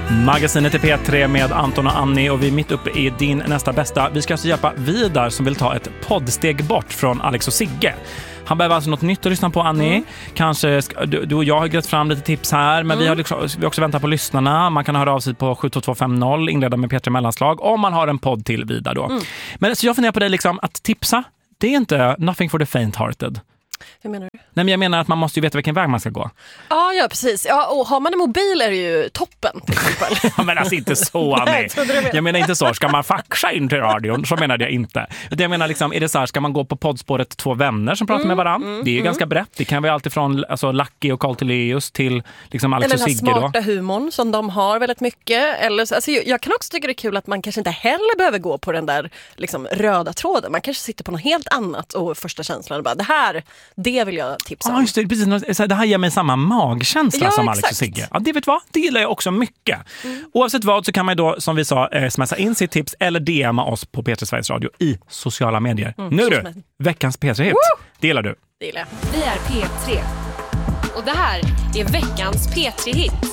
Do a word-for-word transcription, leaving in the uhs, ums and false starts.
Magasinet är P tre med Anton och Annie och vi är mitt uppe i din nästa bästa. Vi ska alltså hjälpa Vidar som vill ta ett poddsteg bort från Alex och Sigge. Han behöver alltså något nytt att lyssna på, Annie. Mm. Kanske ska, du, du och jag har grävt fram lite tips här, men mm. vi har liksom, vi också väntat på lyssnarna. Man kan höra av sig på sju två två fem noll, inleda med P tre mellanslag, om man har en podd till Vidar då. Mm. Men så jag funderar på dig liksom, att tipsa, det är inte nothing for the faint-hearted. Hur menar du? Nej, men jag menar att man måste ju veta vilken väg man ska gå. Ja, ja precis. Ja, och har man en mobil är det ju toppen, till exempel. Ja, men alltså inte så, Annie. jag, jag menar inte så. Ska man faxa in till radion? Så menade jag inte. Jag menar liksom, är det så här, ska man gå på poddspåret två vänner som pratar mm, med varandra? Mm, det är ju mm. ganska brett. Det kan vara allt ifrån alltså, Lucky och Carl Teleus till liksom Alex och Sigge. Eller den här smarta humorn som de har väldigt mycket. Eller, alltså, jag kan också tycka det är kul att man kanske inte heller behöver gå på den där liksom, röda tråden. Man kanske sitter på något helt annat och första känslan är bara, det här, det vill jag tipsa om. Ah, just det, precis. Det här ger mig samma magkänsla ja, som Alex exakt. och Sigge. Ja, det vet vad, det gillar jag också mycket. Mm. Oavsett vad så kan man då, som vi sa, smsa in sitt tips eller D M oss på P tre Sveriges Radio i sociala medier. Mm, nu du, veckans P tre-hit. Det gillar du. Det gillar jag. Vi är P tre. Och det här är veckans P tre-hit.